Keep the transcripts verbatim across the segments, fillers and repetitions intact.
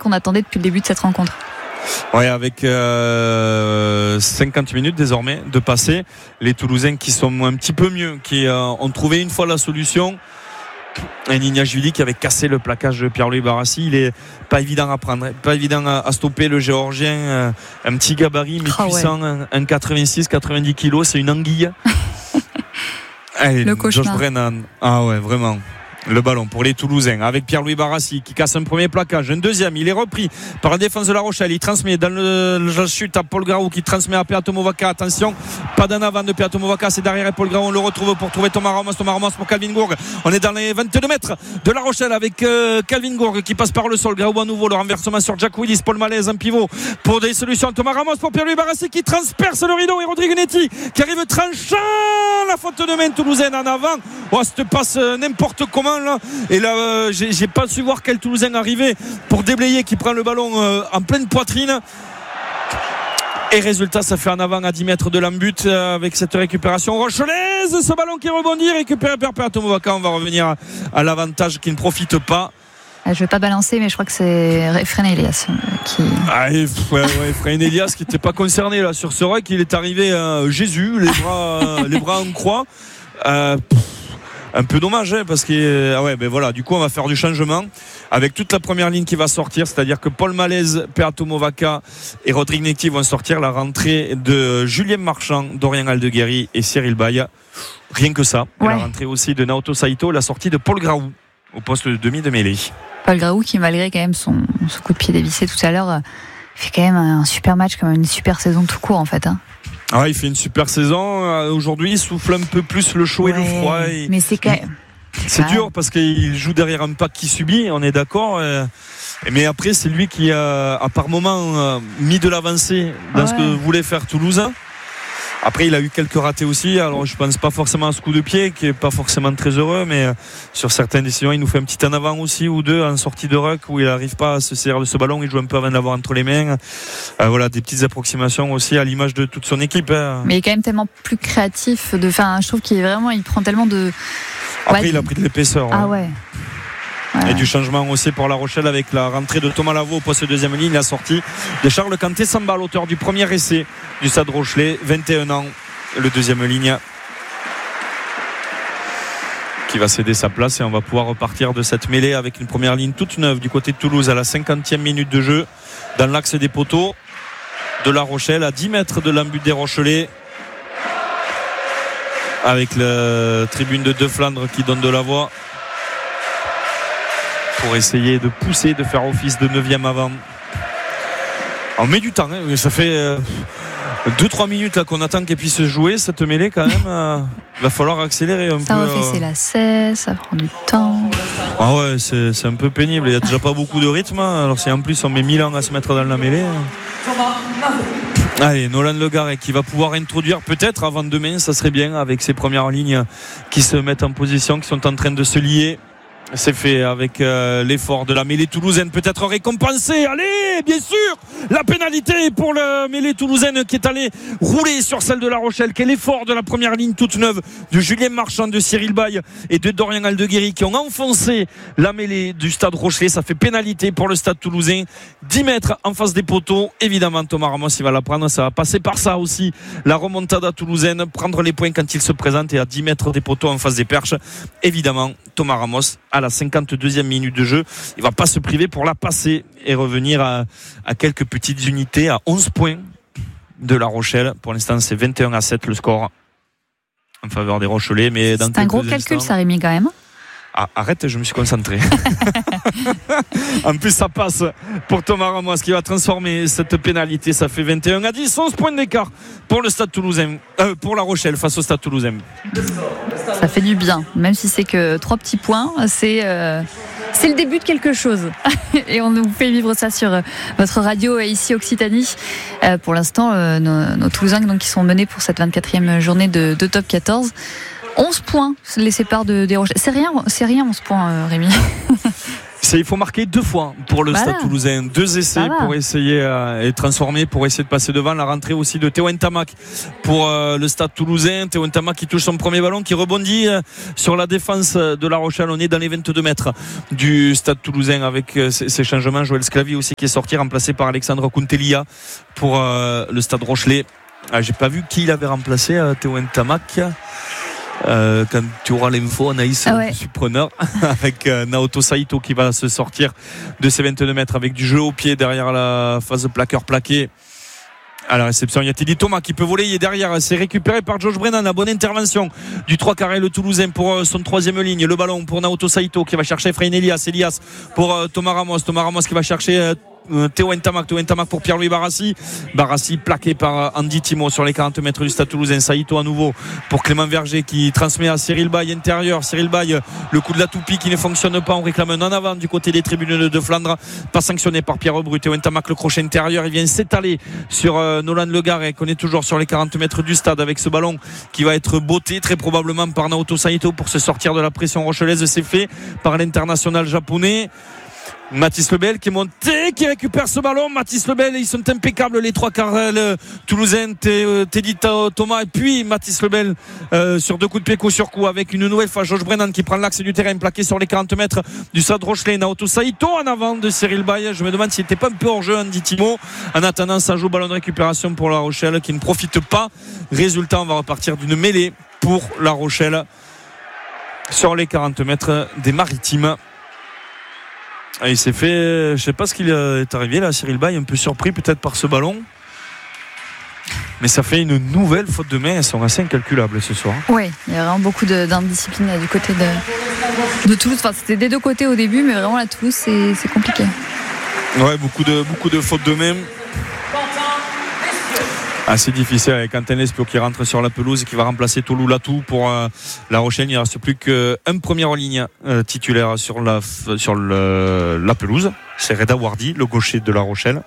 qu'on attendait depuis le début de cette rencontre. Ouais, avec euh, cinquante minutes désormais de passer, les Toulousains qui sont un petit peu mieux, qui euh, ont trouvé une fois la solution. Un Ignashvili qui avait cassé le plaquage de Pierre-Louis Barassi. Il est pas évident à prendre, pas évident à, à stopper le Géorgien, euh, un petit gabarit mais oh, puissant, ouais. un, un quatre-vingt-six quatre-vingt-dix kilos, c'est une anguille. Allez, le cauchemar. Josh Brennan, ah ouais, vraiment. Le ballon pour les Toulousains avec Pierre-Louis Barassi qui casse un premier plaquage, un deuxième, il est repris par la défense de La Rochelle, il transmet dans le, la chute à Paul Graou qui transmet à Peato Movaca, attention, pas d'en avant de Peato Movaca, c'est derrière Paul Graou, on le retrouve pour trouver Thomas Ramos, Thomas Ramos pour Calvin Gourg, on est dans les vingt-deux mètres de La Rochelle avec euh, Calvin Gourg qui passe par le sol, Graou à nouveau, le renversement sur Jack Willis, Paul Malaise en pivot pour des solutions, Thomas Ramos pour Pierre-Louis Barassi qui transperce le rideau et Rodrigue Netti qui arrive tranchant la faute de main toulousaine en avant, oh, ça te passe euh, n'importe comment là, et là euh, j'ai, j'ai pas su voir quel Toulousain arrivait pour déblayer, qui prend le ballon euh, en pleine poitrine, et résultat ça fait en avant à dix mètres de l'embut euh, avec cette récupération rochelaise, ce ballon qui rebondit récupéré par Peato Movaca. On va revenir à, à l'avantage qui ne profite pas. Je ne vais pas balancer, mais je crois que c'est Efrain Elias qui. Ah, ouais, ouais, Efrain Elias qui n'était pas concerné là sur ce ruck. Il est arrivé à Jésus, les bras, les bras en croix. Euh, pff, un peu dommage, hein, parce que ah ouais, ben voilà. Du coup, on va faire du changement avec toute la première ligne qui va sortir, c'est-à-dire que Paul Malaise, Peato Movaca et Rodrigue Netti vont sortir. La rentrée de Julien Marchand, Dorian Aldeguerri et Cyril Baye. Rien que ça. Ouais. La rentrée aussi de Naoto Saito, la sortie de Paul Graou au poste de demi de mêlée. Paul Graou qui, malgré quand même son, son coup de pied dévissé tout à l'heure, fait quand même un super match, comme une super saison tout court en fait. Hein. Ah, il fait une super saison. Aujourd'hui, il souffle un peu plus le chaud ouais, et le froid. Et mais c'est quand même. C'est, c'est dur parce qu'il joue derrière un pack qui subit, on est d'accord. Mais après, c'est lui qui a, à par moment, mis de l'avancée dans ouais. ce que voulait faire Toulouse. Après, il a eu quelques ratés aussi. Alors, je pense pas forcément à ce coup de pied qui est pas forcément très heureux, mais sur certaines décisions, il nous fait un petit en avant aussi ou deux en sortie de ruck où il n'arrive pas à se saisir de ce ballon. Il joue un peu avant de l'avoir entre les mains. Euh, voilà, des petites approximations aussi à l'image de toute son équipe. Hein. Mais il est quand même tellement plus créatif. De, enfin, je trouve qu'il est vraiment, il prend tellement de. Après, ouais, il a pris de l'épaisseur. Ah ouais. Ouais. Et du changement aussi pour La Rochelle avec la rentrée de Thomas Lavaux au poste de deuxième ligne, la sortie de Charles Canté Samba, l'auteur du premier essai du Stade Rochelais, vingt et un ans, le deuxième ligne qui va céder sa place et on va pouvoir repartir de cette mêlée avec une première ligne toute neuve du côté de Toulouse à la cinquantième minute de jeu dans l'axe des poteaux de La Rochelle à dix mètres de l'embut des Rochelais avec la tribune de De Flandre qui donne de la voix pour essayer de pousser, de faire office de neuvième avant. On met du temps, hein. Ça fait deux trois minutes là, qu'on attend qu'elle puisse jouer cette mêlée quand même. Euh, il va falloir accélérer un ça peu. Ça refait ses lacets, ça prend du temps. Ah ouais, c'est, c'est un peu pénible. Il n'y a déjà pas beaucoup de rythme. Alors si en plus on met mille ans à se mettre dans la mêlée. Allez, Nolan Le Garret qui va pouvoir introduire peut-être avant demain, ça serait bien, avec ses premières lignes qui se mettent en position, qui sont en train de se lier. C'est fait avec euh, l'effort de la mêlée toulousaine, peut-être récompensé. Allez, bien sûr, la pénalité pour la mêlée toulousaine qui est allée rouler sur celle de La Rochelle. Quel effort de la première ligne toute neuve de Julien Marchand, de Cyril Baye et de Dorian Aldeguerri qui ont enfoncé la mêlée du Stade Rochelais. Ça fait pénalité pour le Stade Toulousain. dix mètres en face des poteaux. Évidemment, Thomas Ramos, il va la prendre. Ça va passer par ça aussi. La remontada toulousaine, prendre les points quand il se présente et à dix mètres des poteaux en face des perches. Évidemment, Thomas Ramos à la cinquante-deuxième minute de jeu, il va pas se priver pour la passer et revenir à, à quelques petites unités, à onze points de La Rochelle. Pour l'instant, c'est vingt et un à sept le score en faveur des Rochelais. Mais dans c'est un gros calcul, ça, Rémi, quand même. Ah, arrête, je me suis concentré. En plus, ça passe pour Thomas Ramos qui va transformer cette pénalité. Ça fait vingt et un à dix, onze points d'écart pour le Stade Toulousain, euh, pour La Rochelle face au Stade Toulousain. Ça fait du bien, même si c'est que trois petits points. C'est, euh, c'est le début de quelque chose. Et on nous fait vivre ça sur votre radio ici Occitanie. Euh, pour l'instant, euh, nos, nos Toulousains donc, qui sont menés pour cette vingt-quatrième journée de, de Top quatorze. onze points les séparent de, des Rochelles. C'est rien, c'est rien onze points, euh, Rémi. C'est, il faut marquer deux fois pour le voilà. Stade Toulousain. Deux essais pour essayer euh, et transformer, pour essayer de passer devant. La rentrée aussi de Théo Ntamak pour euh, le Stade Toulousain. Théo Ntamak qui touche son premier ballon, qui rebondit euh, sur la défense de La Rochelle. On est dans les vingt-deux mètres du Stade Toulousain avec euh, ces, ces changements. Joël Sclavi aussi qui est sorti, remplacé par Alexandre Kuntelia pour euh, le Stade Rochelais. Ah, j'ai pas vu qui il avait remplacé, euh, Théo Ntamak. Euh, quand tu auras l'info, Anaïs, ah ouais. je suis preneur. Avec euh, Naoto Saito qui va se sortir de ses vingt-deux mètres avec du jeu au pied derrière la phase plaqueur-plaqué. À la réception, il y a Teddy Thomas qui peut voler, il est derrière, c'est récupéré par Josh Brennan. La bonne intervention du trois carré le Toulousain pour son troisième ligne. Le ballon pour Naoto Saito qui va chercher Efrain Elias. Elias pour euh, Thomas Ramos. Thomas Ramos qui va chercher euh, Théo Ntamak, Théo Ntamak pour Pierre-Louis Barassi. Barassi plaqué par Andy Timo sur les quarante mètres du Stade Toulousain. Saito à nouveau pour Clément Verger qui transmet à Cyril Baye intérieur. Cyril Baye, le coup de la toupie qui ne fonctionne pas. On réclame un en avant du côté des tribunes de Flandre. Pas sanctionné par Pierre Bru. Théo Ntamak, le crochet intérieur. Il vient s'étaler sur euh, Nolan Le Garec. On est toujours sur les quarante mètres du stade avec ce ballon qui va être botté très probablement par Naoto Saito pour se sortir de la pression rochelaise. C'est fait par l'international japonais. Mathis Lebel qui est monté, qui récupère ce ballon. Mathis Lebel, ils sont impeccables les trois quarts le Toulousain, Teddy Thomas et puis Mathis Lebel euh, sur deux coups de pied coup sur coup avec une nouvelle fois Josh Brennan qui prend l'axe du terrain plaqué sur les quarante mètres du Stade Rochelais. Naoto Saito en avant de Cyril Baye. Je me demande s'il n'était pas un peu hors jeu Andy Timo. En attendant, ça joue ballon de récupération pour La Rochelle qui ne profite pas. Résultat, on va repartir d'une mêlée pour La Rochelle sur les quarante mètres des Maritimes. Et il s'est fait, je sais pas ce qu'il est arrivé là, Cyril Baye, un peu surpris peut-être par ce ballon. Mais ça fait une nouvelle faute de main, elles sont assez incalculables ce soir. Oui, il y a vraiment beaucoup de, d'indiscipline là, du côté de, de Toulouse. Enfin, c'était des deux côtés au début, mais vraiment la Toulouse, c'est, c'est compliqué. Ouais, beaucoup de, beaucoup de fautes de main. Assez difficile avec Quentin Lespio qui rentre sur la pelouse et qui va remplacer Tolou Latou pour euh, La Rochelle. Il ne reste plus qu'un premier en ligne euh, titulaire sur, la, sur le, la pelouse. C'est Reda Wardi, le gaucher de La Rochelle.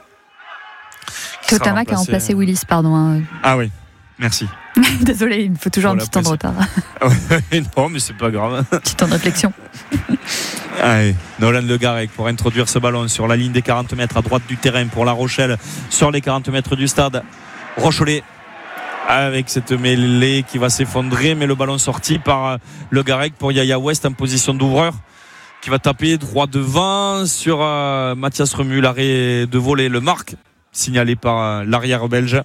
Totama qui a remplacé Willis, pardon. Hein. Ah oui, merci. Désolé, il me faut toujours un petit temps de retard. Non, mais c'est pas grave. Petit temps de réflexion. Allez, Nolan Le Garec pour introduire ce ballon sur la ligne des quarante mètres à droite du terrain pour La Rochelle sur les quarante mètres du stade Rochelais avec cette mêlée qui va s'effondrer, mais le ballon sorti par Le Garec pour Yaya West en position d'ouvreur qui va taper droit devant sur euh, Mathias Remu. L'arrêt de volée, le marque signalé par euh, l'arrière belge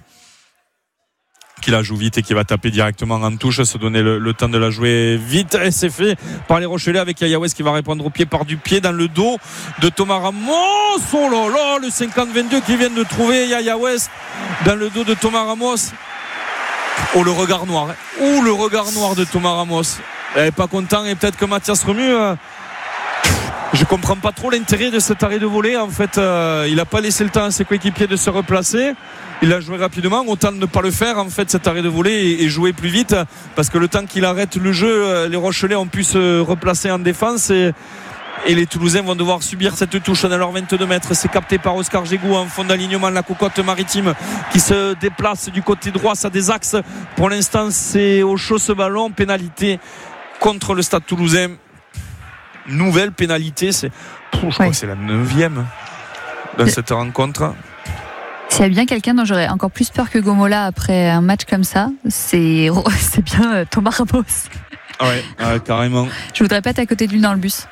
qui la joue vite et qui va taper directement en touche, se donner le, le temps de la jouer vite, et c'est fait par les Rochelais avec Yaya West qui va répondre au pied par du pied dans le dos de Thomas Ramos. Oh là là, le cinquante vingt-deux qui vient de trouver Yaya West dans le dos de Thomas Ramos. Oh, le regard noir, oh le regard noir de Thomas Ramos. Il n'est pas content, et peut-être que Mathias Remu euh, je comprends pas trop l'intérêt de cet arrêt de volée. En fait, euh, il n'a pas laissé le temps à ses coéquipiers de se replacer. Il a joué rapidement, autant de ne pas le faire en fait cet arrêt de volée et, et jouer plus vite, parce que le temps qu'il arrête le jeu, les Rochelais ont pu se replacer en défense et, et les Toulousains vont devoir subir cette touche dans leurs vingt-deux mètres. C'est capté par Oscar Gégou en fond d'alignement, la cocotte maritime qui se déplace du côté droit, ça des axes. Pour l'instant, c'est au chaud ce ballon, pénalité contre le Stade Toulousain. Nouvelle pénalité, c'est, je crois oui. que c'est la neuvième dans cette rencontre. S'il y a bien quelqu'un dont j'aurais encore plus peur que Gomola après un match comme ça, c'est, c'est bien euh, Thomas Ramos. Ouais, ouais, carrément. Je voudrais pas être à côté de lui dans le bus.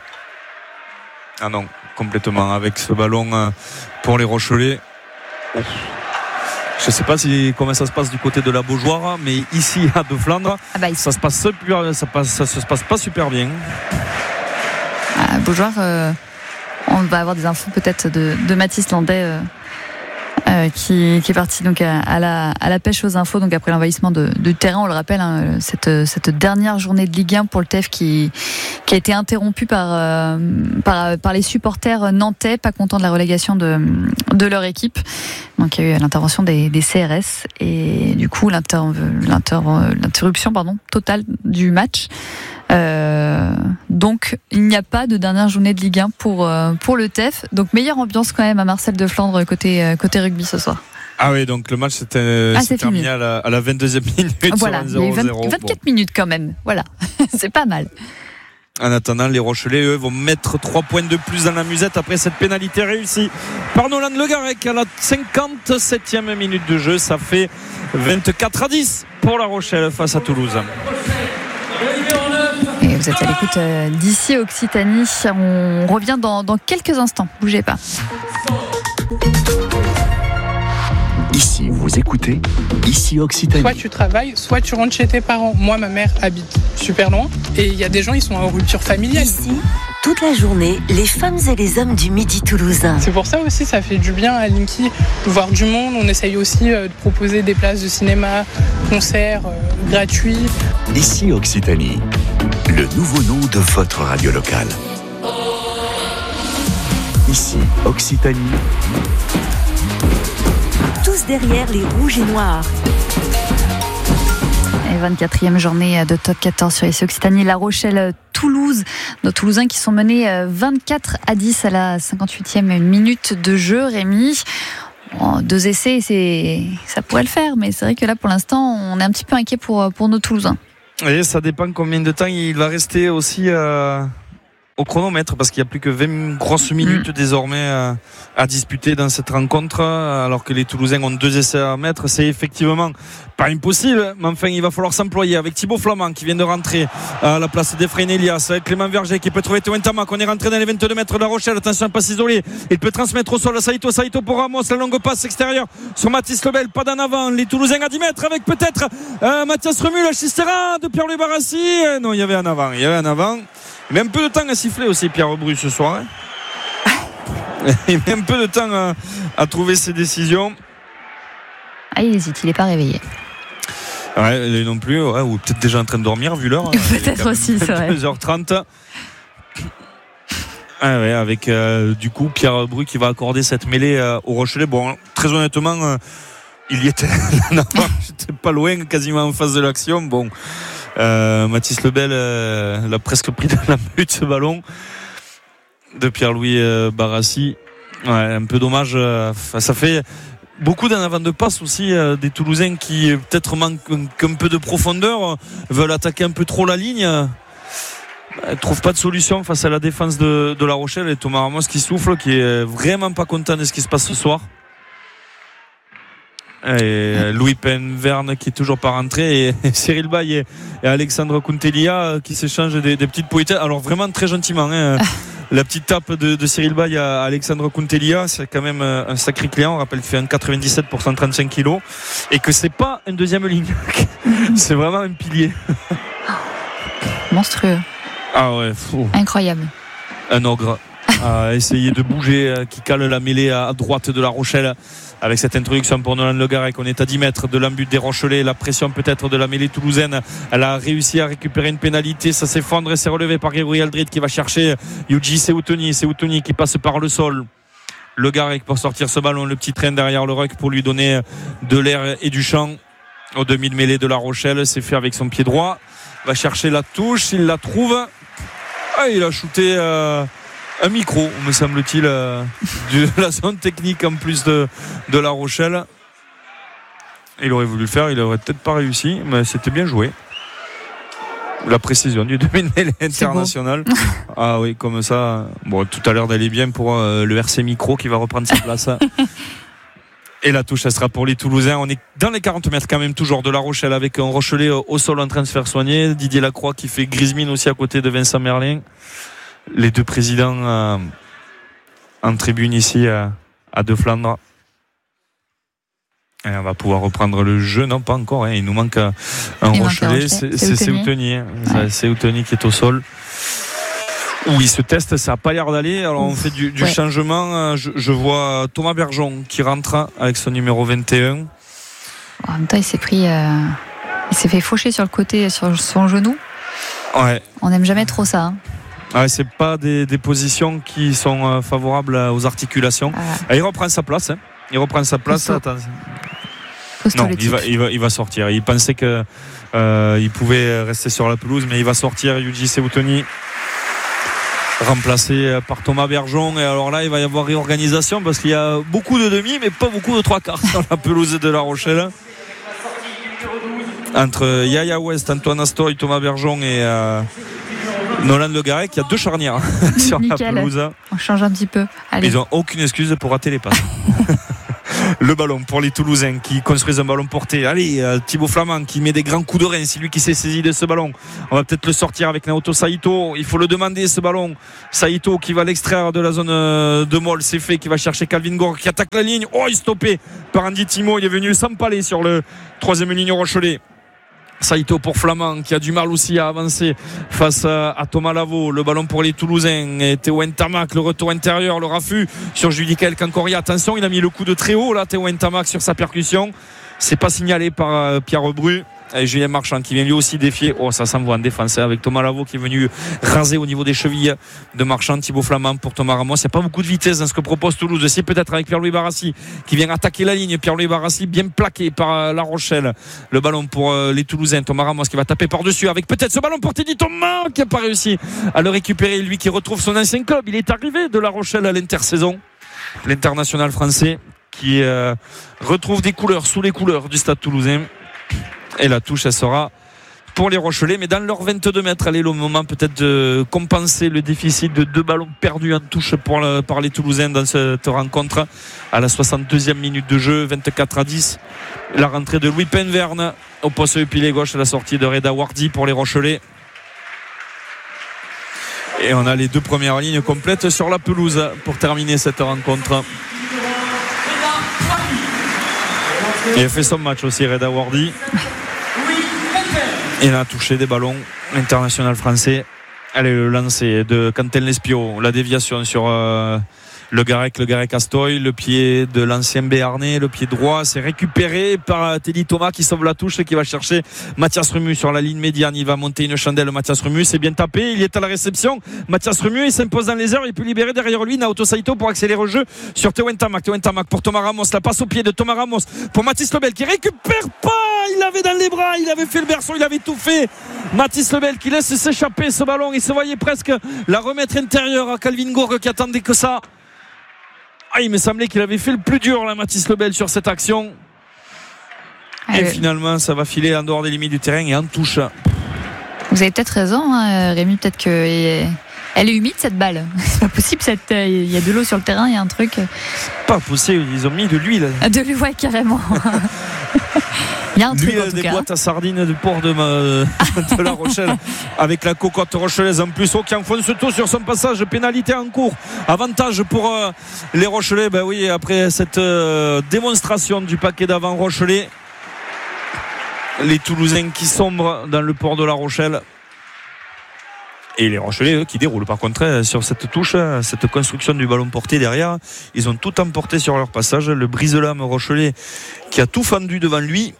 Ah non, complètement. Avec ce ballon euh, pour les Rochelais. Ouf. Je ne sais pas si, comment ça se passe du côté de la Beaujoire, mais ici à De Flandre, ah bah, ça, se passe, ça, passe, ça se passe pas super bien. À Beaujoire, euh, on va avoir des infos peut-être de, de Mathis Landais euh, euh, qui, qui est parti donc à, à, la, à la pêche aux infos, donc après l'envahissement de, de terrain, on le rappelle, hein, cette, cette dernière journée de Ligue un pour le T E F qui, qui a été interrompue par, euh, par, par les supporters nantais, pas contents de la relégation de, de leur équipe. Donc il y a eu l'intervention des, des C R S et du coup l'inter, l'inter, l'interruption pardon, totale du match. Euh, donc il n'y a pas de dernière journée de Ligue un pour, euh, pour le T E F. Donc meilleure ambiance quand même à Marcel de Flandre côté, côté rugby ce soir. Ah oui, donc le match c'était, ah, c'est terminé à la, à la vingt-deuxième minute. Voilà, il y a eu vingt, vingt-quatre bon. minutes quand même. Voilà, c'est pas mal. En attendant, les Rochelais, eux, vont mettre trois points de plus dans la musette après cette pénalité réussie par Nolan Le Garec à la cinquante-septième minute de jeu. Ça fait vingt-quatre à dix pour La Rochelle face à Toulouse. Et vous êtes à l'écoute d'ici Occitanie. On revient dans, dans quelques instants. Bougez pas. Ici, vous écoutez, ici Occitanie. Soit tu travailles, soit tu rentres chez tes parents. Moi, ma mère habite super loin et il y a des gens, ils sont en rupture familiale. Ici, toute la journée, les femmes et les hommes du Midi toulousain. C'est pour ça aussi, ça fait du bien à Linky de voir du monde. On essaye aussi de proposer des places de cinéma, concerts euh, gratuits. Ici Occitanie, le nouveau nom de votre radio locale. Ici Occitanie. Tous derrière les rouges et noirs. Et vingt-quatrième journée de top quatorze sur ici Occitanie. La Rochelle Toulouse, nos Toulousains qui sont menés vingt-quatre à dix à la cinquante-huitième minute de jeu. Rémi, bon, deux essais, c'est, ça pourrait le faire, mais c'est vrai que là pour l'instant on est un petit peu inquiet pour, pour nos Toulousains. Et ça dépend combien de temps il va rester aussi euh, au chronomètre, parce qu'il n'y a plus que vingt grosses minutes mmh. désormais euh, à disputer dans cette rencontre, alors que les Toulousains ont deux essais à mettre. C'est effectivement pas impossible, mais enfin il va falloir s'employer avec Thibaut Flamand qui vient de rentrer à la place d'Efrain Elias, avec Clément Verger qui peut trouver Théo Ntamak. On est rentré dans les vingt-deux mètres de La Rochelle. Attention, un passe isolé, il peut transmettre au sol à Saïto, Saïto pour Ramos, la longue passe extérieure sur Mathis Lebel, pas d'en avant. Les Toulousains à dix mètres avec peut-être euh, Mathias Remul, Chistera de Pierre-Louis Barassi. Euh, non, il y avait un avant, il y avait un avant. Il met un peu de temps à siffler aussi Pierre Bru ce soir, hein. Il met un peu de temps à, à trouver ses décisions. Ah, il hésite, il n'est pas réveillé. Ouais, non plus, ouais, ou peut-être déjà en train de dormir vu l'heure. Peut-être aussi, c'est vrai. deux heures trente. Ah ouais, avec euh, du coup Pierre Bru qui va accorder cette mêlée euh, au Rochelais. Bon, très honnêtement, euh, il y était. Non, j'étais pas loin, quasiment en face de l'action. Bon, euh, Mathis Lebel euh, l'a presque pris dans la butte ce ballon de Pierre-Louis euh, Barassi. Ouais, un peu dommage. Euh, ça fait beaucoup d'en avant de passe aussi euh, des Toulousains qui peut-être manquent un, un peu de profondeur, euh, veulent attaquer un peu trop la ligne. Euh, ne trouvent pas de solution face à la défense de, de La Rochelle, et Thomas Ramos qui souffle, qui est vraiment pas content de ce qui se passe ce soir. Et Louis Penverne qui est toujours pas rentré, et Cyril Bay et, et Alexandre Kuntelia qui s'échangent des, des petites poétesses. Alors vraiment très gentiment, hein. La petite tape de, de Cyril Bay à Alexandre Kuntelia, c'est quand même un sacré client. On rappelle qu'il fait un quatre-vingt-dix-sept pour cent trente-cinq kilos et que c'est pas une deuxième ligne. C'est vraiment un pilier. Monstrueux. Ah ouais, fou. Incroyable. Un ogre à essayer de bouger, qui cale la mêlée à droite de La Rochelle. Avec cette introduction pour Nolan Le Garec, on est à dix mètres de l'embut des Rochelais. La pression peut-être de la mêlée toulousaine. Elle a réussi à récupérer une pénalité. Ça s'effondre et c'est relevé par Grégory Aldrit qui va chercher Yuji Seoutoni. Seoutoni qui passe par le sol. Le Garec pour sortir ce ballon. Le petit train derrière le ruck pour lui donner de l'air et du champ. Au demi de mêlée de La Rochelle. C'est fait avec son pied droit. Va chercher la touche. Il la trouve. Ah, il a shooté... Euh un micro, me semble-t-il, euh, de la zone technique en plus de, de La Rochelle. Il aurait voulu le faire, il aurait peut-être pas réussi, mais c'était bien joué. La précision du demi-mêlée international. Ah oui, comme ça. Bon, tout à l'heure d'aller bien pour euh, le R C Micro qui va reprendre sa place. Et la touche, elle sera pour les Toulousains. On est dans les quarante mètres quand même, toujours de La Rochelle, avec un Rochelais au sol en train de se faire soigner. Didier Lacroix qui fait grise mine aussi à côté de Vincent Merlin. Les deux présidents euh, en tribune ici euh, à De Flandre. Et on va pouvoir reprendre le jeu. Non, pas encore, hein. Il nous manque un, un Rochelais. C'est Seoutoni, hein. Ouais. Seoutoni qui est au sol. Où il se teste, ça n'a pas l'air d'aller. Alors on fait du, du ouais. changement. Je, je vois Thomas Bergeon qui rentre avec son numéro vingt et un. En même temps, il s'est pris, euh, il s'est fait faucher sur le côté, sur son genou. Ouais. On n'aime jamais trop ça. Hein. Ouais, c'est pas des, des positions qui sont euh, favorables aux articulations. Ah. Il reprend sa place. Hein. Il reprend sa place. Attends. Non, il va, il va, il va sortir. Il pensait que euh, il pouvait rester sur la pelouse, mais il va sortir. Yuji Seoutoni, remplacé par Thomas Bergeon. Et alors là, il va y avoir réorganisation parce qu'il y a beaucoup de demi, mais pas beaucoup de trois quarts sur la pelouse de La Rochelle. Entre Yaya West, Antoine Astoy, Thomas Bergeon et euh, Nolan Le Garec, il y a deux charnières sur Nickel. la pelouse. On change un petit peu. Allez. Ils n'ont aucune excuse pour rater les passes. Le ballon pour les Toulousains qui construisent un ballon porté. Allez, euh, Thibaut Flamand qui met des grands coups de rein. C'est lui qui s'est saisi de ce ballon. On va peut-être le sortir avec Naoto Saito. Il faut le demander, ce ballon. Saito qui va l'extraire de la zone euh, de Moll. C'est fait, qui va chercher Calvin Gore qui attaque la ligne. Oh, il est stoppé par Andy Timo. Il est venu s'empaler sur le troisième ligne Rochelais. Saito pour Flamand qui a du mal aussi à avancer face à Thomas Lavaux. Le ballon pour les Toulousains et Théo Ntamak, le retour intérieur, le raffut sur Judicaël Cancoria. Attention, il a mis le coup de très haut là, Théo Ntamak sur sa percussion. C'est pas signalé par Pierre Bru. Et Julien Marchand qui vient lui aussi défier. Oh, ça s'envoie en défense avec Thomas Lavaux qui est venu raser au niveau des chevilles de Marchand. Thibaut Flamand pour Thomas Ramos. Il n'y a pas beaucoup de vitesse dans ce que propose Toulouse. C'est peut-être avec Pierre-Louis Barassi qui vient attaquer la ligne. Pierre-Louis Barassi bien plaqué par La Rochelle. Le ballon pour les Toulousains. Thomas Ramos qui va taper par-dessus avec peut-être ce ballon pour Teddy Thomas qui n'a pas réussi à le récupérer. Lui qui retrouve son ancien club. Il est arrivé de La Rochelle à l'intersaison. L'international français qui euh, retrouve des couleurs sous les couleurs du Stade Toulousain. Et la touche, elle sera pour les Rochelais, mais dans leurs vingt-deux mètres. Allez, le moment peut-être de compenser le déficit de deux ballons perdus en touche pour le, par les Toulousains dans cette rencontre. À la soixante-deuxième minute de jeu, vingt-quatre à dix. La rentrée de Louis Penverne au poste de pilier gauche, la sortie de Reda Wardi pour les Rochelais. Et on a les deux premières lignes complètes sur la pelouse pour terminer cette rencontre. Il a fait son match aussi, Reda Wardi. Il a touché des ballons. International français. Allez, le lancer de Quentin Lespio. La déviation sur euh, le Garec, le Garec Astoy. Le pied de l'ancien Béarnais. Le pied droit. C'est récupéré par Teddy Thomas qui sauve la touche et qui va chercher Mathias Remu sur la ligne médiane. Il va monter une chandelle. Mathias Remu, c'est bien tapé. Il est à la réception. Mathias Remu, il s'impose dans les airs. Il peut libérer derrière lui Naoto Saito pour accélérer le jeu sur Théo Ntamak. Théo Ntamak pour Thomas Ramos. La passe au pied de Thomas Ramos pour Mathis Lebel qui récupère pas. Il l'avait dans les bras. Il avait fait le berceau. Il avait tout fait. Mathis Lebel qui laisse s'échapper ce ballon. Il se voyait presque la remettre intérieure à Calvin Gore qui attendait que ça. Ah, il me semblait qu'il avait fait le plus dur là, Mathis Lebel, sur cette action. Et euh... finalement, ça va filer en dehors des limites du terrain et en touche. Vous avez peut-être raison, hein, Rémi. Peut-être que elle est humide cette balle. C'est pas possible. Cette... Il y a de l'eau sur le terrain. Il y a un truc. Pas possible. Ils ont mis de l'huile. De l'huile, ouais, carrément. Il y a un truc, en tout des cas. boîtes à sardines du port de, ma, de La Rochelle avec la cocotte rochelaise en plus. Oh, qui enfonce tout sur son passage. Pénalité en cours. Avantage pour euh, les Rochelais. Ben oui, après cette euh, démonstration du paquet d'avant Rochelais, les Toulousains qui sombrent dans le port de La Rochelle. Et les Rochelais eux, qui déroulent par contre sur cette touche, cette construction du ballon porté derrière. Ils ont tout emporté sur leur passage. Le brise-lame Rochelais qui a tout fendu devant lui.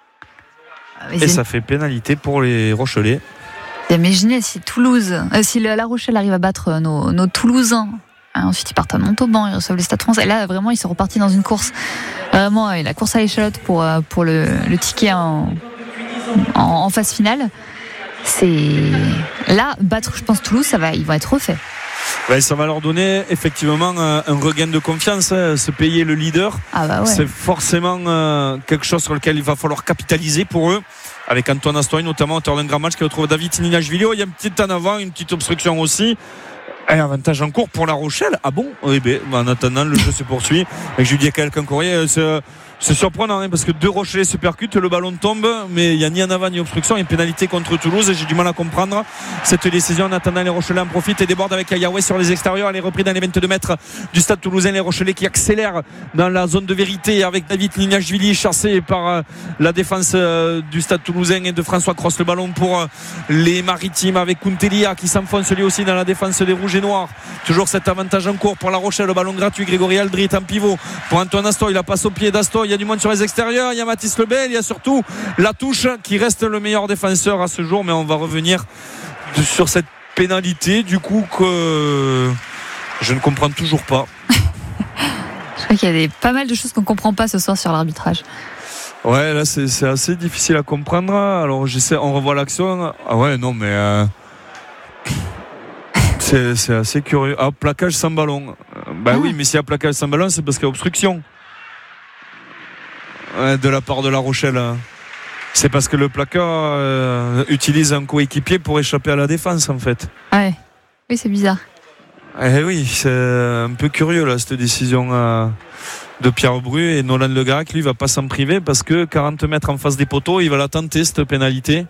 Et ça fait pénalité pour les Rochelais. Imaginez si Toulouse, euh, si La Rochelle arrive à battre nos, nos Toulousains, hein, ensuite ils partent à Montauban, ils reçoivent les Stade Français. Et là, vraiment, ils sont repartis dans une course, vraiment la course à l'échalote pour pour le, le ticket en, en, en phase finale. C'est là battre, je pense, Toulouse, ça va, ils vont être refaits. Ouais, ça va leur donner effectivement un regain de confiance, hein, se payer le leader. Ah bah ouais. C'est forcément euh, quelque chose sur lequel il va falloir capitaliser pour eux. Avec Antoine Astoy notamment, auteur d'un grand match qui retrouve David Ninashvili. Il y a une petite en avant, une petite obstruction aussi. Et avantage en cours pour La Rochelle. Ah bon? Oui, ben, en attendant, le jeu se poursuit. Avec Judicaël Cancoria, c'est, c'est surprenant hein, parce que deux Rochelais se percutent, le ballon tombe, mais il n'y a ni en avant ni obstruction. Il y a une pénalité contre Toulouse et j'ai du mal à comprendre cette décision. En attendant, les Rochelais en profitent et débordent avec Ayaoué sur les extérieurs. Elle est reprise dans les vingt-deux mètres du Stade Toulousain. Les Rochelais qui accélèrent dans la zone de vérité avec David Ninashvili chassé par la défense du Stade Toulousain et de François Cross. Le ballon pour les Maritimes avec Kuntelia qui s'enfonce lui aussi dans la défense des Rouges et Noirs. Toujours cet avantage en cours pour La Rochelle. Le ballon gratuit, Grégory Aldrit en pivot pour Antoine Astoy. La passe au pied d'Astoy. Il y a du monde sur les extérieurs. Il y a Mathis Lebel. Il y a surtout la touche qui reste le meilleur défenseur à ce jour. Mais on va revenir sur cette pénalité du coup que je ne comprends toujours pas. Je crois qu'il y a des, pas mal de choses qu'on ne comprend pas ce soir sur l'arbitrage. Ouais, là c'est, c'est assez difficile à comprendre. Alors j'essaie, on revoit l'action. Ah ouais, non mais euh, c'est, c'est assez curieux. Ah, plaquage sans ballon. Bah ah. Oui, mais s'il y a plaquage sans ballon, c'est parce qu'il y a obstruction ouais, de la part de La Rochelle. C'est parce que le placard euh, utilise un coéquipier pour échapper à la défense en fait. Ouais. Oui, c'est bizarre. Eh oui, c'est un peu curieux là cette décision euh, de Pierre Bru, et Nolan Le Garec lui va pas s'en priver parce que quarante mètres en face des poteaux, il va la tenter cette pénalité.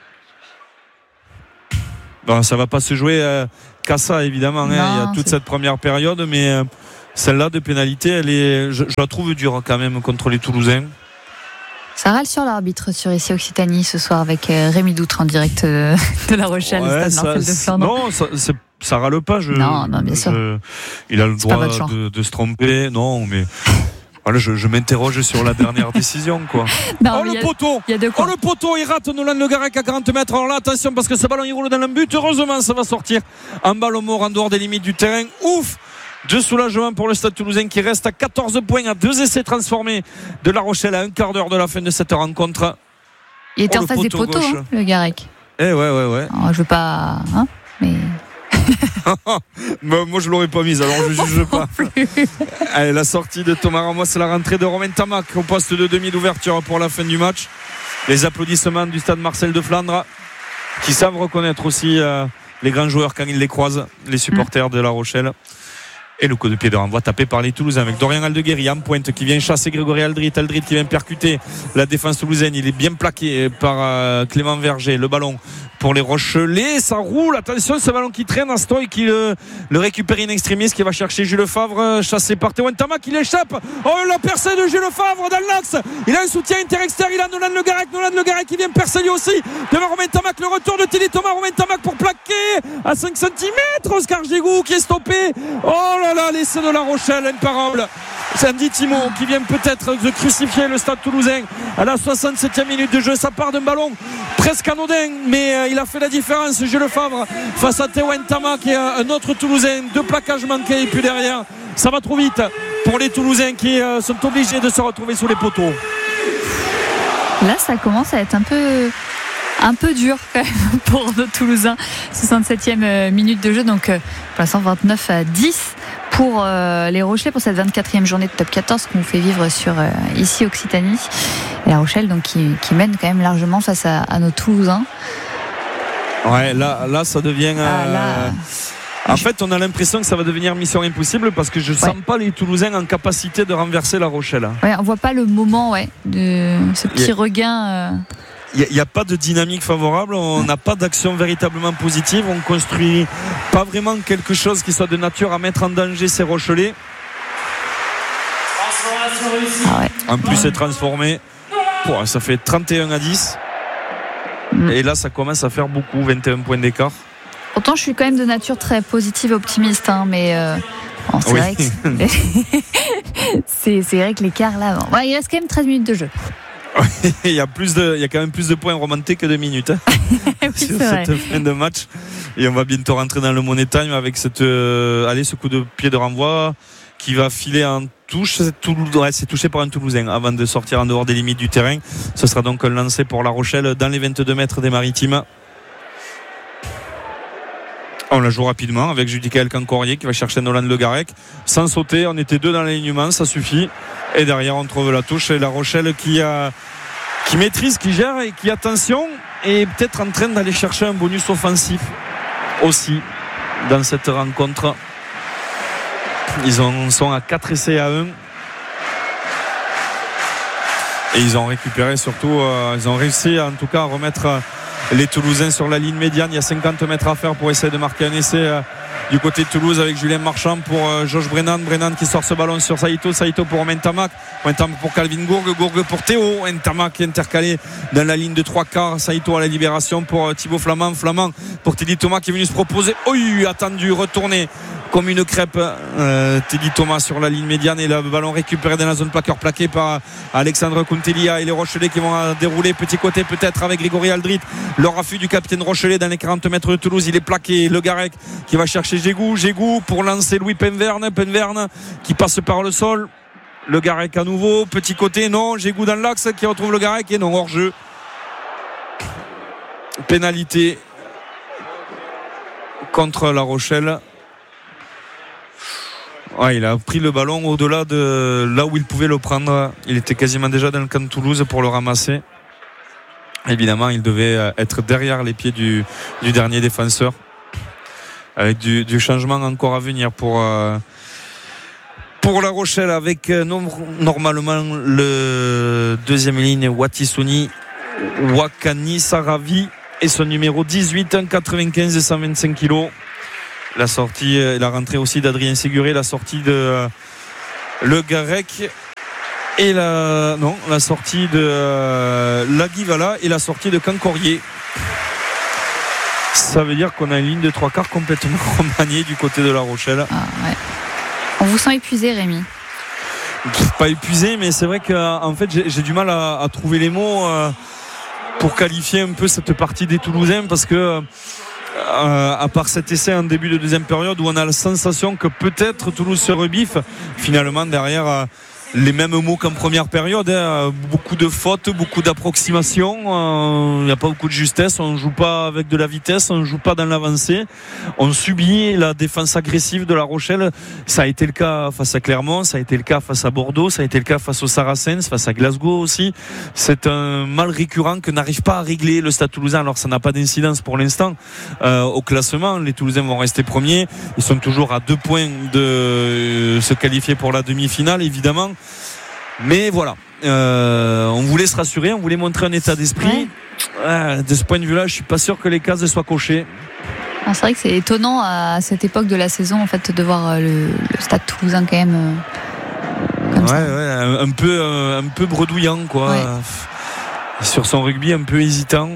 Bon, ça va pas se jouer euh, qu'à ça évidemment, hein. Il y a toute c'est... cette première période, mais euh, celle-là de pénalité, elle est, je, je la trouve dure quand même contre les Toulousains. Ça râle sur l'arbitre sur ici Occitanie ce soir avec Rémi Doutre en direct de La Rochelle, ouais, stade Marcel de Flandre. Non, ça, c'est, ça râle pas. Je, non, non, bien sûr. Je, il a le c'est droit de, de se tromper. Non, mais voilà, je, je m'interroge sur la dernière décision, quoi. Non, oh le a, poteau, y a de quoi. oh le poteau, il rate Nolan Le Garec à quarante mètres. Alors là, attention parce que ce ballon il roule dans le but. Heureusement, ça va sortir en ballon mort en dehors des limites du terrain. Ouf. De soulagement pour le Stade Toulousain qui reste à quatorze points à deux essais transformés de La Rochelle à un quart d'heure de la fin de cette rencontre. Il était oh, en face des poteaux, hein, le Garec. Eh ouais, ouais, ouais. Alors, je veux pas. Hein, mais. Moi, je l'aurais pas mise, alors je juge pas. Allez, la sortie de Thomas Ramos, c'est la rentrée de Romain Tamac au poste de demi d'ouverture pour la fin du match. Les applaudissements du stade Marcel de Flandre qui savent reconnaître aussi euh, les grands joueurs quand ils les croisent, les supporters mmh. de La Rochelle. Et le coup de pied de renvoi tapé par les Toulousains avec Dorian Aldeguerri en pointe qui vient chasser Grégory Aldrit. Aldrit qui vient percuter la défense toulousaine. Il est bien plaqué par euh, Clément Verger. Le ballon pour les Rochelais. Ça roule. Attention, ce ballon qui traîne. Astoy qui le, le récupère in extremis, qui va chercher Jules Favre. Chassé par Théo Ntama qui l'échappe. Oh, la percée de Jules Favre dans l'axe. Il a un soutien inter-extérieur. Il a Nolan Le Garec. Nolan Le Garec qui vient percer lui aussi. Devant Romain Tamac. Le retour de Teddy Thomas. Romain Tamac pour plaquer à cinq centimètres. Oscar Gégou qui est stoppé. Oh là là, l'essai de La Rochelle, imparable. Sandy Timo qui vient peut-être de crucifier le Stade Toulousain à la soixante-septième minute de jeu. Ça part d'un ballon presque anodin, mais euh, il a fait la différence. Jules Favre face à Théo Ntama qui est un autre Toulousain. Deux plaquages manqués et puis derrière ça va trop vite pour les Toulousains qui euh, sont obligés de se retrouver sous les poteaux. Là ça commence à être un peu un peu dur quand même pour nos Toulousains. soixante-septième minute de jeu, donc euh, pour l'instant vingt-neuf à dix pour euh, les Rochelais pour cette vingt-quatrième journée de top quatorze qu'on vous fait vivre sur euh, ici Occitanie. Et La Rochelle donc qui, qui mène quand même largement face à, à nos Toulousains. Ouais, là, là ça devient. Euh... Ah, là... En fait, on a l'impression que ça va devenir mission impossible parce que je ne ouais. sens pas les Toulousains en capacité de renverser La Rochelle. Ouais, on voit pas le moment, ouais, de ce petit yeah. regain. Euh... Il n'y a, a pas de dynamique favorable, on n'a pas d'action véritablement positive, on construit pas vraiment quelque chose qui soit de nature à mettre en danger ces Rochelais. Ah ouais. En plus, c'est transformé. Oh, ça fait trente et un à dix. Mm. Et là, ça commence à faire beaucoup, vingt et un points d'écart. Pourtant, je suis quand même de nature très positive et optimiste, hein, mais euh, bon, c'est, oui. vrai que c'est, c'est vrai que l'écart là, bon. Ouais, il reste quand même treize minutes de jeu. il y a plus de, il y a quand même plus de points remontés que de minutes hein, oui, sur c'est cette vrai. fin de match. Et on va bientôt rentrer dans le Money Time avec cette, euh, allez, ce coup de pied de renvoi qui va filer en touche. C'est, Toulouse, ouais, c'est touché par un Toulousain avant de sortir en dehors des limites du terrain. Ce sera donc un lancer pour La Rochelle dans les vingt-deux mètres des Maritimes. On la joue rapidement avec Judicaël Cancorier qui va chercher Nolan Le Garec sans sauter. On était deux dans l'alignement, ça suffit. Et derrière, on trouve la touche. Et La Rochelle qui, a, qui maîtrise, qui gère et qui, attention, est peut-être en train d'aller chercher un bonus offensif aussi dans cette rencontre. Ils en sont à quatre essais à un. Et ils ont récupéré surtout, euh, ils ont réussi en tout cas à remettre euh, les Toulousains sur la ligne médiane. Il y a cinquante mètres à faire pour essayer de marquer un essai euh, du côté de Toulouse avec Julien Marchand pour euh, Josh Brennan. Brennan qui sort ce ballon sur Saïto. Saïto pour Ntamak. Ntamak pour Calvin Gourgue. Gourgue pour Théo. Ntamak qui est intercalé dans la ligne de trois quarts. Saïto à la libération pour euh, Thibaut Flamand. Flamand pour Teddy Thomas qui est venu se proposer. Oui, attendu, retourné comme une crêpe. euh, Teddy Thomas sur la ligne médiane et le ballon récupéré dans la zone plaqueur, plaqué par Alexandre Kuntelia et les Rochelais qui vont dérouler petit côté peut-être avec Grégory Aldrit. Le raffut du capitaine Rochelais dans les quarante mètres de Toulouse, il est plaqué. Le Garec qui va chercher Gégou. Gégou pour lancer Louis Penverne. Penverne qui passe par le sol. Le Garec à nouveau, petit côté, non. Gégou dans l'axe qui retrouve le Garec et non, hors jeu. Pénalité contre La Rochelle. Ouais, il a pris le ballon au-delà de là où il pouvait le prendre. Il était quasiment déjà dans le camp de Toulouse pour le ramasser. Évidemment, il devait être derrière les pieds du, du dernier défenseur, avec du, du changement encore à venir pour, euh, pour La Rochelle, avec euh, non, normalement le deuxième ligne Watisuni Wakani Saravi et son numéro dix-huit, un mètre quatre-vingt-quinze et cent vingt-cinq kilos. La sortie, la rentrée aussi d'Adrien Séguré, la sortie de euh, Le Garec et la non la sortie de euh, Laguivala et la sortie de Cancorier. Ça veut dire qu'on a une ligne de trois quarts complètement remaniée du côté de La Rochelle. Ah, ouais. On vous sent épuisé, Rémi? Pas épuisé, mais c'est vrai qu'en fait j'ai, j'ai du mal à, à trouver les mots euh, pour qualifier un peu cette partie des Toulousains, parce que euh, à part cet essai en début de deuxième période où on a la sensation que peut-être Toulouse se rebiffe, finalement derrière euh, les mêmes mots qu'en première période, hein. Beaucoup de fautes, beaucoup d'approximations, il euh, n'y a pas beaucoup de justesse, on ne joue pas avec de la vitesse, on ne joue pas dans l'avancée, on subit la défense agressive de La Rochelle. Ça a été le cas face à Clermont, ça a été le cas face à Bordeaux, ça a été le cas face aux Saracens, face à Glasgow aussi. C'est un mal récurrent que n'arrive pas à régler le Stade Toulousain. Alors ça n'a pas d'incidence pour l'instant euh, au classement, les Toulousains vont rester premiers, ils sont toujours à deux points de se qualifier pour la demi-finale évidemment. Mais voilà, euh, on voulait se rassurer, on voulait montrer un état d'esprit. Ouais. Euh, de ce point de vue-là, je suis pas sûr que les cases soient cochées. Ah, c'est vrai que c'est étonnant à cette époque de la saison en fait de voir le, le Stade Toulousain quand même. Euh, comme ouais, ça. ouais, un, un peu, un, un peu bredouillant quoi. Ouais. Sur son rugby, un peu hésitant.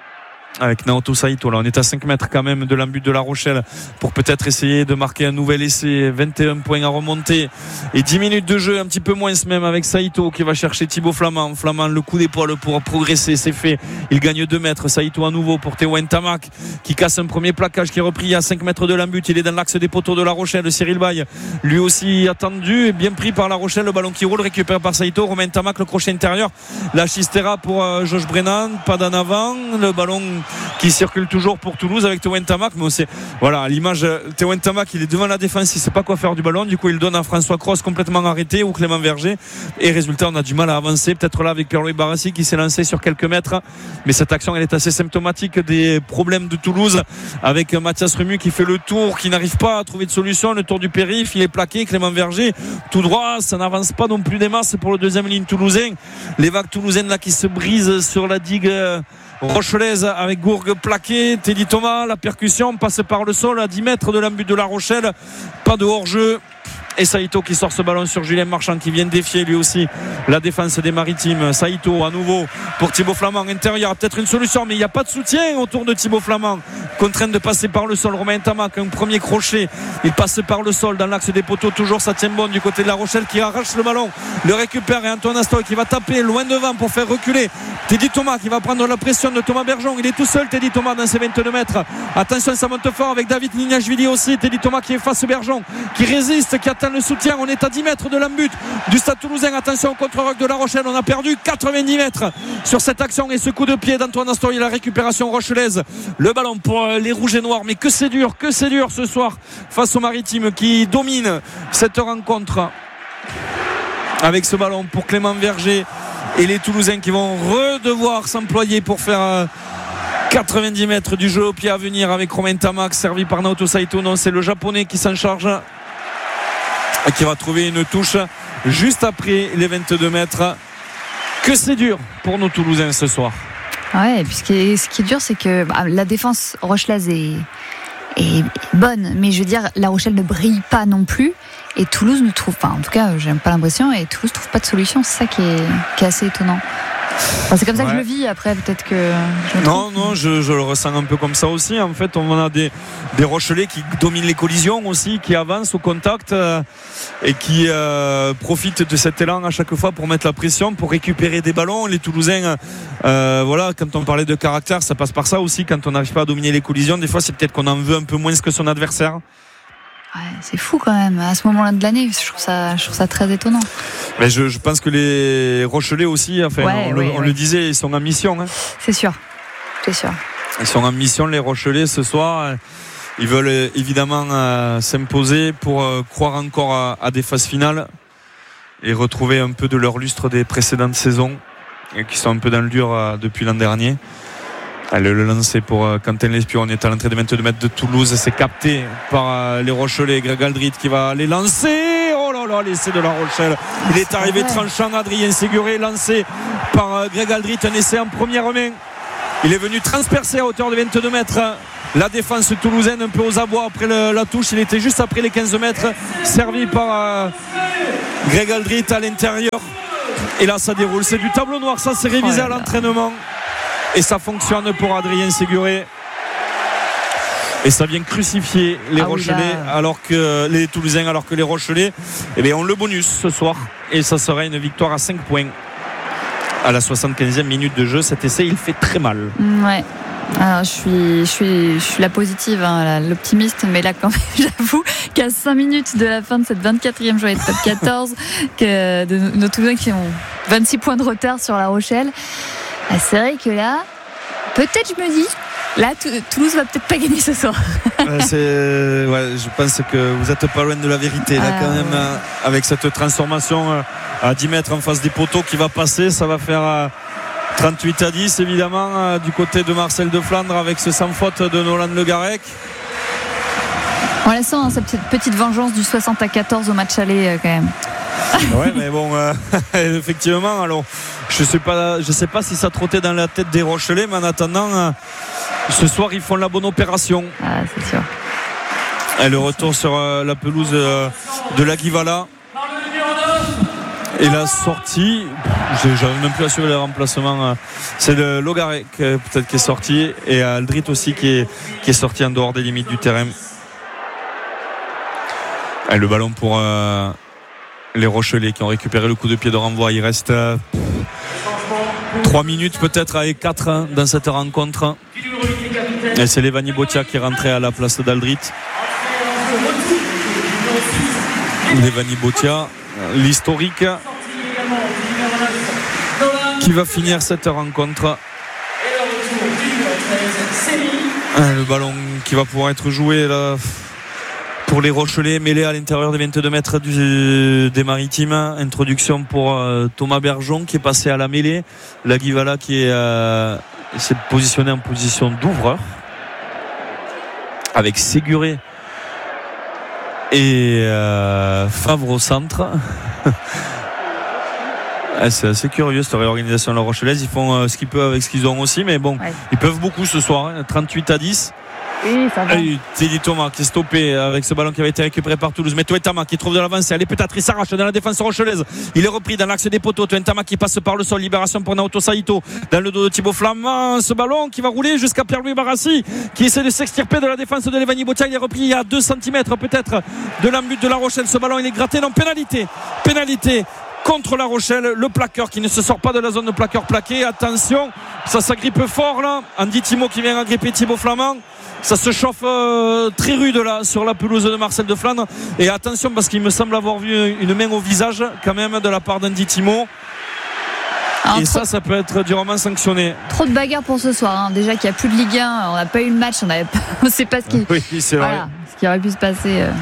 Avec Naoto Saito, là on est à cinq mètres quand même de l'embut de La Rochelle pour peut-être essayer de marquer un nouvel essai. Vingt et un points à remonter et dix minutes de jeu, un petit peu moins même, avec Saito qui va chercher Thibaut Flamand. Flamand, le coup d'épaule pour progresser, c'est fait, il gagne deux mètres. Saito à nouveau pour Théo Ntamak qui casse un premier plaquage, qui est repris à cinq mètres de l'embut. Il est dans l'axe des poteaux de La Rochelle. Cyril Baye lui aussi attendu et bien pris par La Rochelle. Le ballon qui roule, récupéré par Saito. Romain Ntamak, le crochet intérieur, la Chistera pour euh, Josh Brennan, pas d'en avant, le ballon qui circule toujours pour Toulouse avec Théo Ntamak, mais on sait, voilà, à l'image, Théo Ntamak il est devant la défense, il sait pas quoi faire du ballon, du coup il donne à François Cross complètement arrêté ou Clément Verger, et résultat on a du mal à avancer, peut-être là avec Pierre-Louis Barassi qui s'est lancé sur quelques mètres, mais cette action elle est assez symptomatique des problèmes de Toulouse, avec Mathias Remu qui fait le tour, qui n'arrive pas à trouver de solution, le tour du périph', il est plaqué, Clément Verger tout droit, ça n'avance pas non plus des masses pour le deuxième ligne toulousain, les vagues toulousaines là qui se brisent sur la digue rochelaise avec Gourgue plaqué, Teddy Thomas, la percussion passe par le sol à dix mètres de l'embut de La Rochelle, pas de hors-jeu. Et Saito qui sort ce ballon sur Julien Marchand qui vient défier lui aussi la défense des Maritimes. Saito à nouveau pour Thibaut Flamand intérieur, peut-être une solution, mais il n'y a pas de soutien autour de Thibaut Flamand, contraint de passer par le sol. Romain Ntamak, un premier crochet, il passe par le sol dans l'axe des poteaux, toujours ça tient bon du côté de La Rochelle qui arrache le ballon, le récupère, et Antoine Astoy qui va taper loin devant pour faire reculer Teddy Thomas qui va prendre la pression de Thomas Bergeon. Il est tout seul Teddy Thomas dans ses vingt-deux mètres, attention ça monte fort avec David Nignashvili aussi. Teddy Thomas qui efface Bergeon, qui résiste, qui attend le soutien. On est à dix mètres de l'embut du Stade Toulousain, attention au contre-rock de La Rochelle, on a perdu quatre-vingt-dix mètres sur cette action, et ce coup de pied d'Antoine Astoy, la récupération rochelaise, le ballon pour les rouges et noirs. Mais que c'est dur, que c'est dur ce soir face aux Maritimes qui dominent cette rencontre avec ce ballon pour Clément Verger, et les Toulousains qui vont redevoir s'employer pour faire quatre-vingt-dix mètres du jeu au pied à venir avec Romain Ntamak servi par Naoto Saito. Non, c'est le japonais qui s'en charge et qui va trouver une touche juste après les vingt-deux mètres. Que c'est dur pour nos Toulousains ce soir. Ouais, et puis ce qui est, ce qui est dur, c'est que bah, la défense rochelaise est, est bonne, mais je veux dire, La Rochelle ne brille pas non plus, et Toulouse ne trouve pas, en tout cas, j'ai pas l'impression, et Toulouse ne trouve pas de solution. C'est ça qui est, qui est assez étonnant. Enfin, c'est comme ça ouais. que je le vis. Après peut-être que je non non je, je le ressens un peu comme ça aussi. En fait on a des, des Rochelais qui dominent les collisions aussi, qui avancent au contact euh, et qui euh, profitent de cet élan à chaque fois pour mettre la pression, pour récupérer des ballons. Les Toulousains euh, voilà, quand on parlait de caractère, ça passe par ça aussi. Quand on n'arrive pas à dominer les collisions, des fois c'est peut-être qu'on en veut un peu moins que son adversaire. Ouais, c'est fou quand même à ce moment-là de l'année. Je trouve ça, je trouve ça très étonnant. Mais je, je pense que les Rochelais aussi, enfin, ouais, on, ouais, le, on ouais. le disait, ils sont en mission. Hein. C'est sûr, c'est sûr. Ils sont en mission, les Rochelais, ce soir. Ils veulent évidemment euh, s'imposer pour euh, croire encore à, à des phases finales et retrouver un peu de leur lustre des précédentes saisons. qui sont un peu dans le dur euh, depuis l'an dernier. Allez, le lancer pour euh, Quentin Lespion. On est à l'entrée de vingt-deux mètres de Toulouse. C'est capté par euh, les Rochelais. Greg Aldrit qui va les lancer. Oh là là, l'essai de La Rochelle. Il est arrivé tranchant. Adrien Séguré, lancé par euh, Greg Aldrit. Un essai en première main. Il est venu transpercer à hauteur de vingt-deux mètres la défense toulousaine, un peu aux abois après le, la touche. Il était juste après les quinze mètres, servi par euh, Greg Aldrit à l'intérieur. Et là, ça déroule. C'est du tableau noir. Ça, c'est révisé à l'entraînement. Et ça fonctionne pour Adrien Séguré. Et ça vient crucifier les ah Rochelais, oui alors que les Toulousains, alors que les Rochelais eh bien, ont le bonus ce soir. Et ça sera une victoire à cinq points. À la soixante-quinzième minute de jeu, cet essai, il fait très mal. Ouais. Alors, je suis, je suis, je suis la positive, hein, l'optimiste, mais là, quand même, j'avoue qu'à cinq minutes de la fin de cette vingt-quatrième journée de top quatorze, que de nos Toulousains qui ont vingt-six points de retard sur La Rochelle, c'est vrai que là, peut-être je me dis, là, Toulouse va peut-être pas gagner ce soir. Ouais, c'est, ouais, je pense que vous êtes pas loin de la vérité là, ah, quand même, ouais. Avec cette transformation à dix mètres en face des poteaux qui va passer, ça va faire trente-huit à dix évidemment du côté de Marcel de Flandre avec ce sans faute de Nolan Le Garec. On la sent, hein, cette petite vengeance du soixante à quatorze au match aller quand même. Ouais, mais bon, euh, effectivement, alors je sais pas, je sais pas si ça trottait dans la tête des Rochelais, mais en attendant, euh, ce soir ils font la bonne opération. Ah, c'est sûr. Et le retour sur euh, la pelouse euh, de l'Aguivala. Et la sortie, j'avais même plus assuré le remplacement. Euh, c'est le Logarec euh, peut-être qui est sorti et Aldrit aussi qui est, qui est sorti en dehors des limites du terrain. Et le ballon pour euh, les Rochelais qui ont récupéré le coup de pied de renvoi. Il reste euh, trois minutes peut-être avec quatre hein, dans cette rencontre. Et c'est Levani Botia qui est rentré à la place d'Aldrit. Levani Botia, l'historique, qui va finir cette rencontre. Le ballon qui va pouvoir être joué là pour les Rochelais, mêlé à l'intérieur des vingt-deux mètres du, des Maritimes. Introduction pour euh, Thomas Bergeon qui est passé à la mêlée. L'Aguivala qui est, euh, s'est positionné en position d'ouvreur avec Séguré et euh, Favre au centre. C'est assez curieux cette réorganisation de la Rochelaise. Ils font euh, ce qu'ils peuvent avec ce qu'ils ont aussi, mais bon, ouais. Ils peuvent beaucoup ce soir, hein, trente-huit à dix. Oui, ça va. Teddy Thomas qui est stoppé avec ce ballon qui avait été récupéré par Toulouse. Mais Toentama qui trouve de l'avancée. Allez, peut-être il s'arrache dans la défense rochelaise. Il est repris dans l'axe des poteaux. Toentama qui passe par le sol. Libération pour Naoto Saito dans le dos de Thibaut Flamand. Ce ballon qui va rouler jusqu'à Pierre-Louis Barassi qui essaie de s'extirper de la défense de Levani Botia. Il est repris il y a deux centimètres peut-être de l'embut de La Rochelle. Ce ballon il est gratté. Non, pénalité. Pénalité contre La Rochelle, le plaqueur qui ne se sort pas de la zone de plaqueur plaqué. Attention, ça s'agrippe fort là. Andy Thimo qui vient agripper Thibaut Flamand. Ça se chauffe euh, très rude là sur la pelouse de Marcel de Flandre. Et attention parce qu'il me semble avoir vu une main au visage quand même de la part d'Andy Thimo. Alors, et trop, ça, ça peut être durement sanctionné. Trop de bagarres pour ce soir. Hein. Déjà qu'il n'y a plus de Ligue un, on n'a pas eu le match, on ne sait pas ce qui, oui, c'est voilà, vrai. Ce qui aurait pu se passer. Euh...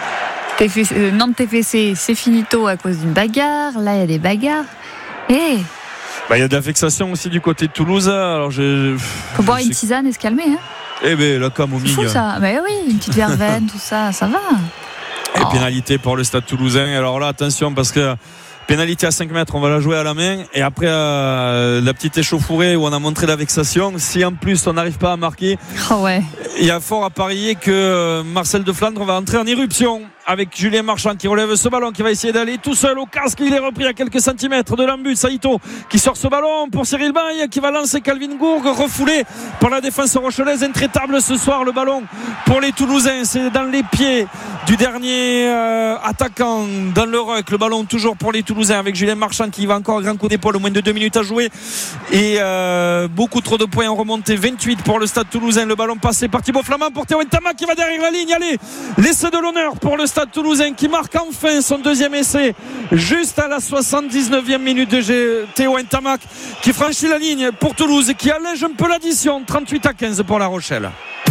T F C, euh, Nantes T F C, c'est finito à cause d'une bagarre. Là, il y a des bagarres. Et bah, il y a de la vexation aussi du côté de Toulouse. Alors, je, faut boire une tisane et se calmer. Hein. Eh bien, la camomille. C'est fou ça. Mais oui, une petite verveine, tout ça, ça va. Et oh. Pénalité pour le Stade Toulousain. Alors là, attention parce que pénalité à cinq mètres, on va la jouer à la main. Et après, euh, la petite échauffourée où on a montré la vexation. Si en plus on n'arrive pas à marquer, oh ouais. Il y a fort à parier que Marcel de Flandre va entrer en éruption avec Julien Marchand qui relève ce ballon, qui va essayer d'aller tout seul au casque. Il est repris à quelques centimètres de l'embut. Saito qui sort ce ballon pour Cyril Baille qui va lancer Calvin Gourg, refoulé par la défense rochelaise. Intraitable ce soir le ballon pour les Toulousains. C'est dans les pieds du dernier euh, attaquant dans le ruck. Le ballon toujours pour les Toulousains avec Julien Marchand qui va encore un grand coup d'épaule. Au moins de deux minutes à jouer et euh, beaucoup trop de points en remontée. vingt-huit pour le Stade Toulousain. Le ballon passé par Thibaut Flamand pour Théo Ntama qui va derrière la ligne. Allez, l'essai de l'honneur pour le Stade Toulousain qui marque enfin son deuxième essai juste à la soixante-dix-neuvième minute de jeu. Théo Ntama qui franchit la ligne pour Toulouse et qui allège un peu l'addition. Trente-huit à quinze pour La Rochelle.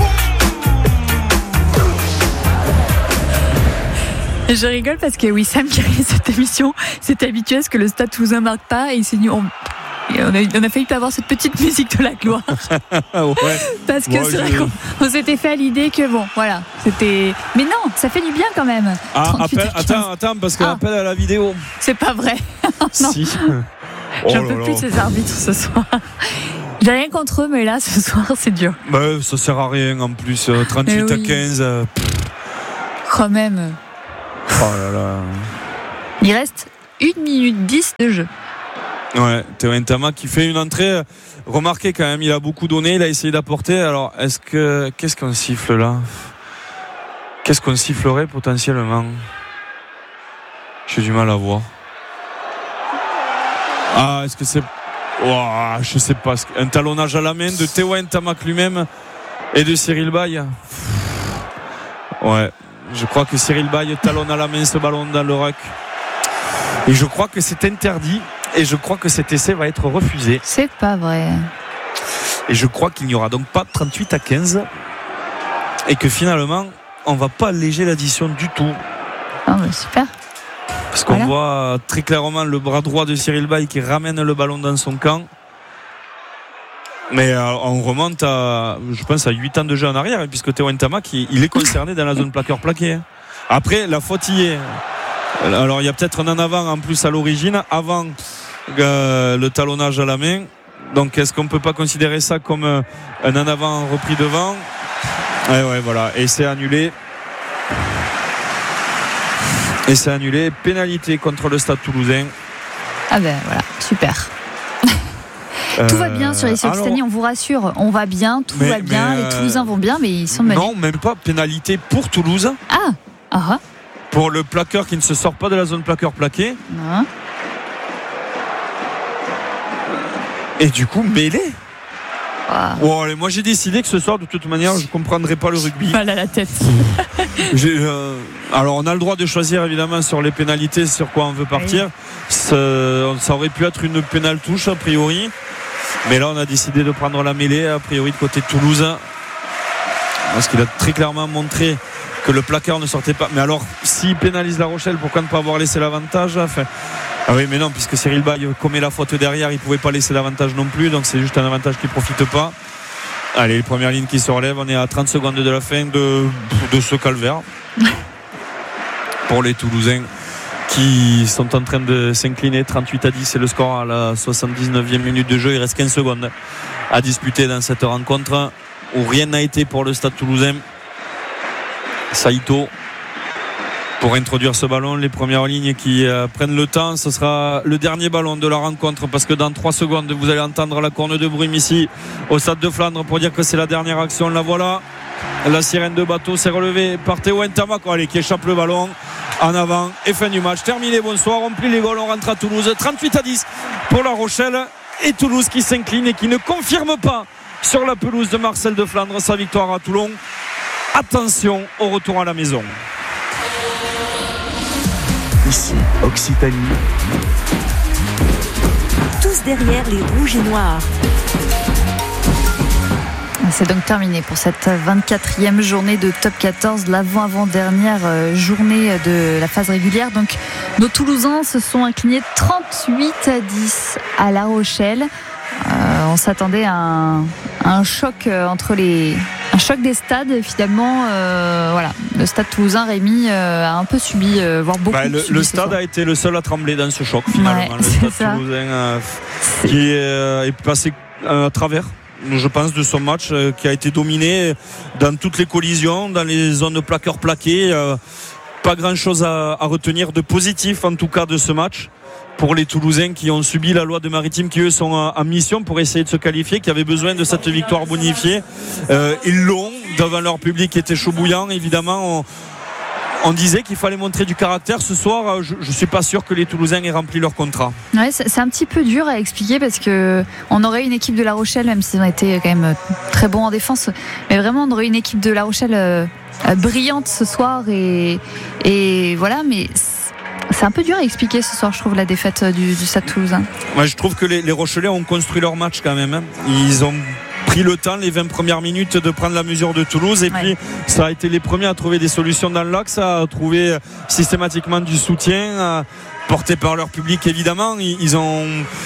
Je rigole parce que Wissam qui a réalisé cette émission s'est habitué à ce que le Stade Toulousain marque pas et il s'est dit on... Et on, a, on a failli pas avoir cette petite musique de la gloire. Ouais. Parce que Moi, c'est vrai je... qu'on on s'était fait à l'idée que bon, voilà, c'était. Mais non, ça fait du bien quand même. Ah, appel, attends, attends, parce qu'elle ah. appelle à la vidéo. C'est pas vrai. Non. Si. Oh J'en là peux là. plus de ces arbitres ce soir. J'ai rien contre eux, mais là, ce soir, c'est dur. Bah, ça sert à rien en plus. trente-huit oui. à quinze. Euh... Quand même. Oh là là. Il reste une minute dix de jeu. Ouais, Théo Ntama qui fait une entrée remarquée quand même. Il a beaucoup donné, il a essayé d'apporter. Alors, est-ce que. Qu'est-ce qu'on siffle là? Qu'est-ce qu'on sifflerait potentiellement? J'ai du mal à voir. Ah, est-ce que c'est. Oh, je sais pas. Un talonnage à la main de Théo Ntama lui-même et de Cyril Baille. Ouais, je crois que Cyril Baille talonne à la main ce ballon dans le ruck. Et je crois que c'est interdit. Et je crois que cet essai va être refusé. C'est pas vrai. Et je crois qu'il n'y aura donc pas trente-huit à quinze. Et que finalement, on va pas alléger l'addition du tout. Ah, bah, super. Parce qu'on Voilà. voit très clairement le bras droit de Cyril Baille qui ramène le ballon dans son camp. Mais euh, on remonte à, je pense, à huit ans de jeu en arrière, hein, puisque Théo Ntama, qui, il est concerné dans la zone plaqueur-plaqué. Après, la faute y est. Alors, il y a peut-être un en avant en plus à l'origine, avant euh, le talonnage à la main. Donc, est-ce qu'on ne peut pas considérer ça comme euh, un en avant repris devant? Ouais, ouais, voilà. Et c'est annulé. Et c'est annulé. Pénalité contre le Stade Toulousain. Ah ben voilà, super. Tout va bien sur les Occitanie, on vous rassure. On va bien, tout mais, va bien. mais, les Toulousains vont bien, mais ils sont menés. Non, même pas. Pénalité pour Toulouse. Ah, ah, Pour le plaqueur qui ne se sort pas de la zone plaqueur-plaqué. ah. Et du coup, mêlé. Ah. Oh, allez, moi j'ai décidé que ce soir, de toute manière, je ne comprendrai pas le rugby. Mal à la tête. J'ai, euh, alors, on a le droit de choisir évidemment sur les pénalités, sur quoi on veut partir. Ça, ça aurait pu être une pénale touche a priori. Mais là, on a décidé de prendre la mêlée, a priori, de côté de Toulouse. Parce qu'il a très clairement montré que le placard ne sortait pas. Mais alors, s'il pénalise La Rochelle, pourquoi ne pas avoir laissé l'avantage? Enfin, ah oui, mais non, puisque Cyril Baille commet la faute derrière, il ne pouvait pas laisser l'avantage non plus. Donc, c'est juste un avantage qui ne profite pas. Allez, première ligne qui se relève. On est à trente secondes de la fin de, de ce calvaire. Pour les Toulousains qui sont en train de s'incliner. Trente-huit à dix, c'est le score à la soixante-dix-neuvième minute de jeu. Il reste quinze secondes à disputer dans cette rencontre où rien n'a été pour le Stade Toulousain. Saïto pour introduire ce ballon. Les premières lignes qui euh, prennent le temps. Ce sera le dernier ballon de la rencontre, parce que dans trois secondes vous allez entendre la corne de brume ici au Stade de Flandre pour dire que c'est la dernière action. La voilà, la sirène de bateau s'est relevée par Théo Ntama, allez, qui échappe le ballon en avant. Et fin du match terminé. Bonsoir, on plie les goals, on rentre à Toulouse. Trente-huit à dix pour La Rochelle, et Toulouse qui s'incline et qui ne confirme pas sur la pelouse de Marcel de Flandre sa victoire à Toulon. Attention au retour à la maison. Ici, Occitanie. Tous derrière les rouges et noirs. C'est donc terminé pour cette vingt-quatrième journée de Top quatorze, l'avant-avant-dernière journée de la phase régulière. Donc nos Toulousains se sont inclinés trente-huit à dix à La Rochelle. Euh, on s'attendait à un, à un choc entre les, un choc des stades. Et finalement, euh, voilà, le Stade Toulousain, Rémi, euh, a un peu subi, euh, voire beaucoup. Bah, le, subi le ce stade soir. a été le seul à trembler dans ce choc finalement. Ouais, le Stade c'est ça. Toulousain euh, qui est, euh, est passé euh, à travers, je pense, de son match, euh, qui a été dominé dans toutes les collisions, dans les zones de plaqueurs plaqués. Euh, pas grand chose à, à retenir de positif en tout cas de ce match pour les Toulousains qui ont subi la loi de Maritime, qui eux sont en mission pour essayer de se qualifier, qui avaient besoin de cette victoire bonifiée. Euh, ils l'ont, devant leur public qui était chaud bouillant. Évidemment, on, on disait qu'il fallait montrer du caractère. Ce soir, je ne suis pas sûr que les Toulousains aient rempli leur contrat. Ouais, c'est, c'est un petit peu dur à expliquer, parce que on aurait une équipe de La Rochelle, même s'ils ont été quand même très bons en défense, mais vraiment on aurait une équipe de La Rochelle euh, brillante ce soir, et, et voilà, mais c'est un peu dur à expliquer ce soir, je trouve, la défaite du, du Stade Toulousain. Ouais, je trouve que les, les Rochelais ont construit leur match quand même. Hein. Ils ont pris le temps, les vingt premières minutes, de prendre la mesure de Toulouse, et ouais. Puis ça a été les premiers à trouver des solutions dans l'axe, à trouver systématiquement du soutien, à, porté par leur public évidemment. Ils ont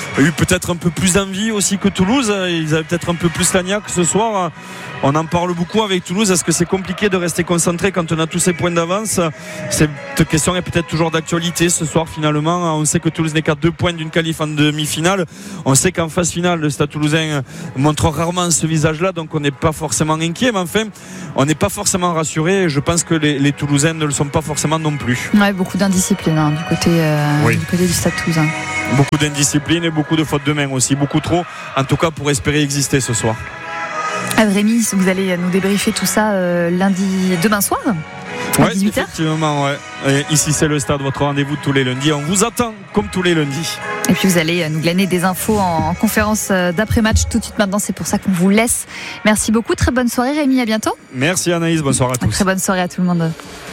eu peut-être un peu plus d'envie aussi que Toulouse. Ils avaient peut-être un peu plus la niaque ce soir. On en parle beaucoup avec Toulouse. Est-ce que c'est compliqué de rester concentré quand on a tous ces points d'avance? Cette question est peut-être toujours d'actualité ce soir finalement. On sait que Toulouse n'est qu'à deux points d'une qualif en demi-finale. On sait qu'en phase finale, le Stade Toulousain montre rarement ce visage-là, donc on n'est pas forcément inquiet. Mais enfin, on n'est pas forcément rassuré. Je pense que les, les Toulousains ne le sont pas forcément non plus. Ouais, beaucoup d'indiscipline hein, du, côté, euh, oui. du côté du Stade Toulousain. Beaucoup d'indiscipline et beaucoup de fautes de main aussi. Beaucoup trop, en tout cas pour espérer exister ce soir. Rémi, vous allez nous débriefer tout ça euh, lundi, demain soir à ouais, dix-huit heures. Effectivement, ouais. Et ici c'est le Stade, votre rendez-vous tous les lundis. On vous attend comme tous les lundis. Et puis vous allez nous glaner des infos en, en conférence d'après-match tout de suite maintenant. C'est pour ça qu'on vous laisse. Merci beaucoup. Très bonne soirée Rémi, à bientôt. Merci Anaïs, bonne soirée à tous. Très bonne soirée à tout le monde.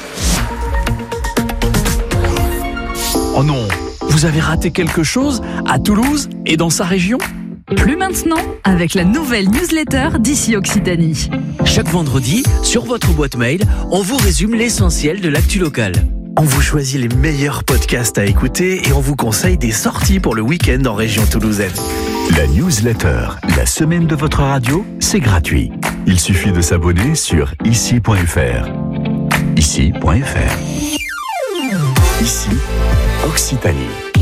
Oh non, vous avez raté quelque chose à Toulouse et dans sa région ? Plus maintenant, avec la nouvelle newsletter d'ici Occitanie. Chaque vendredi, sur votre boîte mail, on vous résume l'essentiel de l'actu locale. On vous choisit les meilleurs podcasts à écouter et on vous conseille des sorties pour le week-end en région toulousaine. La newsletter, la semaine de votre radio, c'est gratuit. Il suffit de s'abonner sur ici point f r. ici point f r. Ici, Occitanie.